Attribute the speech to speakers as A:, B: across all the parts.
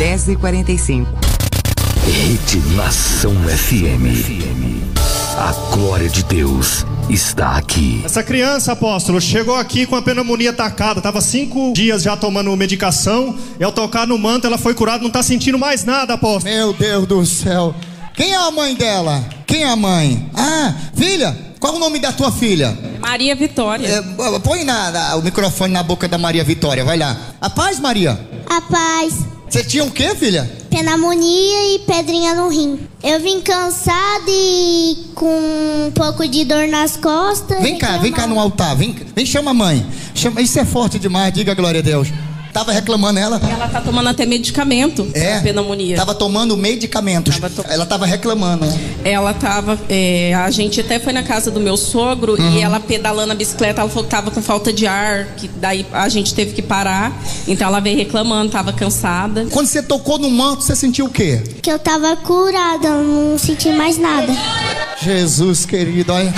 A: 10h45.
B: Rede Nação FM. A glória de Deus está aqui.
C: Essa criança, apóstolo, chegou aqui com a pneumonia atacada. Estava 5 dias já tomando medicação. E ao tocar no manto, ela foi curada. Não está sentindo mais nada, apóstolo.
D: Meu Deus do céu. Quem é a mãe dela? Quem é a mãe? Ah, filha, qual o nome da tua filha?
E: Maria Vitória.
D: Põe o microfone na boca da Maria Vitória, vai lá. A paz, Maria?
F: A paz.
D: Você tinha o quê, filha?
F: Pneumonia e pedrinha no rim. Eu vim cansada e com um pouco de dor nas costas.
D: Vem cá no altar, vem chama a mãe. Isso é forte demais, diga glória a Deus. Tava reclamando ela?
E: Ela tá tomando até medicamento pra pneumonia.
D: Tava tomando medicamentos. Ela tava reclamando, né?
E: Ela tava, a gente até foi na casa do meu sogro e ela pedalando a bicicleta, ela falou que tava com falta de ar, que daí a gente teve que parar. Então ela veio reclamando, tava cansada.
D: Quando você tocou no manto, você sentiu o quê?
F: Que eu tava curada, eu não senti mais nada.
D: Jesus querido, olha.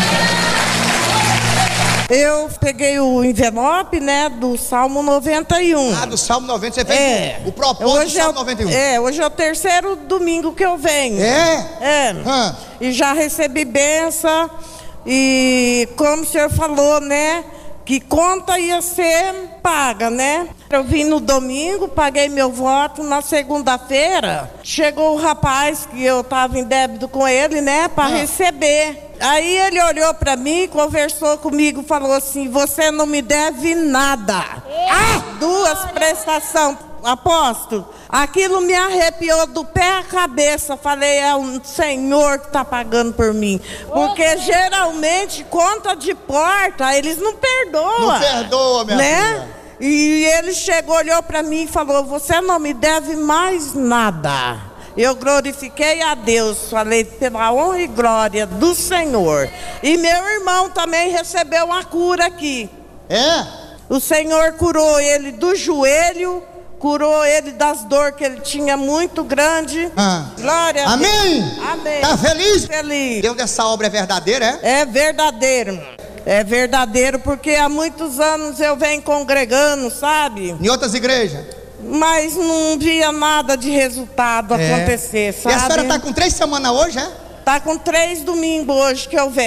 G: Eu peguei o envelope, né, do Salmo 91.
D: Ah, do Salmo 90, você fez o propósito do Salmo 91.
G: Hoje é o 3º domingo que eu venho. E já recebi bênção. E como o senhor falou, né, que conta ia ser paga, né? Eu vim no domingo, paguei meu voto. Na segunda-feira, chegou o rapaz que eu tava em débito com ele, né, para receber. Aí ele olhou para mim, conversou comigo, falou assim: você não me deve nada. 2 prestações, apóstolo. Aquilo me arrepiou do pé à cabeça. Falei, é o Senhor que está pagando por mim. Porque geralmente, conta de porta, eles não perdoam.
D: Não perdoa, minha filha.
G: E ele chegou, olhou para mim e falou: você não me deve mais nada. Eu glorifiquei a Deus, falei pela honra e glória do Senhor. E meu irmão também recebeu uma cura aqui. O Senhor curou ele do joelho, curou ele das dores que ele tinha muito grande. Glória a Deus. Amém.
D: Tá feliz?
G: Feliz.
D: Deus dessa obra é verdadeira, é?
G: É verdadeiro. É verdadeiro, porque há muitos anos eu venho congregando, sabe?
D: Em outras igrejas?
G: Mas não via nada de resultado acontecer, sabe?
D: E a senhora tá com 3 semanas hoje, é?
G: Tá com 3 domingos hoje que eu venho.